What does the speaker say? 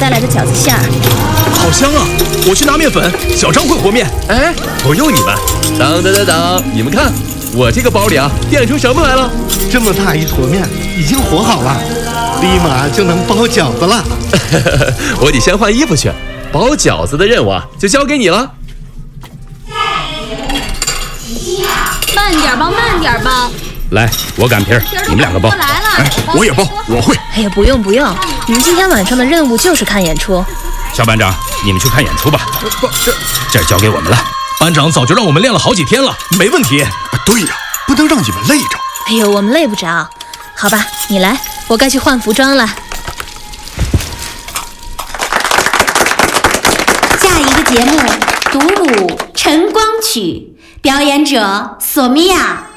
带来的饺子馅儿。 好香啊！我去拿面粉，小张会和面。 哎，不用你们。等，你们看，我这个包里啊，变出什么来了？ 这么大一坨面，已经和好了，立马就能包饺子了。 我得先换衣服去，包饺子的任务啊，就交给你了。 慢点包。 来，我擀皮儿，你们两个包。 来了， 哎，我也包，我会。 哎呀，不用，你们今天晚上的任务就是看演出。 小班长，你们去看演出吧。这交给我们了。班长早就让我们练了好几天了，没问题。 对呀，不能让你们累着。 哎呦，我们累不着。好吧，你来，我该去换服装了。 下一个节目《独舞晨光曲》，表演者索米娅。